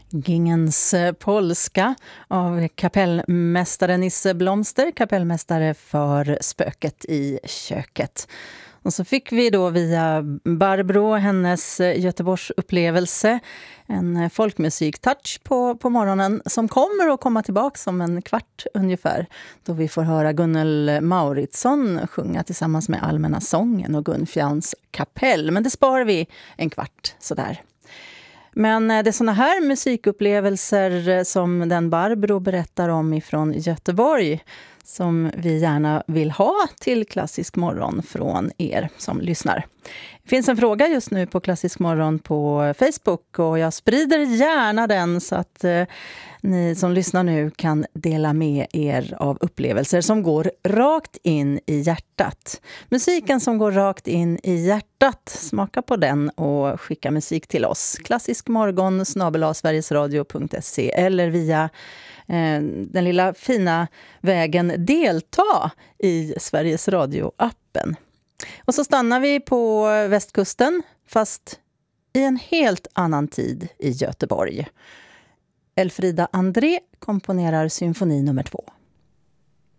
Gingens polska av kapellmästare Nisse Blomster, kapellmästare för Spöket i köket. Och så fick vi då via Barbro, hennes Göteborgs upplevelse, en folkmusiktouch på morgonen som kommer att komma tillbaka om en kvart ungefär. Då vi får höra Gunnel Mauritsson sjunga tillsammans med Allmänna sången och Gunfjans kapell. Men det sparar vi en kvart sådär. Men det är såna här musikupplevelser som den Barbro berättar om ifrån Göteborg som vi gärna vill ha till Klassisk morgon från er som lyssnar. Det finns en fråga just nu på Klassisk morgon på Facebook och jag sprider gärna den så att ni som lyssnar nu kan dela med er av upplevelser som går rakt in i hjärtat. Musiken som går rakt in i hjärtat, smaka på den och skicka musik till oss. klassiskmorgon@sverigesradio.se eller via den lilla fina vägen delta i Sveriges Radio-appen. Och så stannar vi på västkusten, fast i en helt annan tid i Göteborg. Elfrida André komponerar symfoni nummer 2.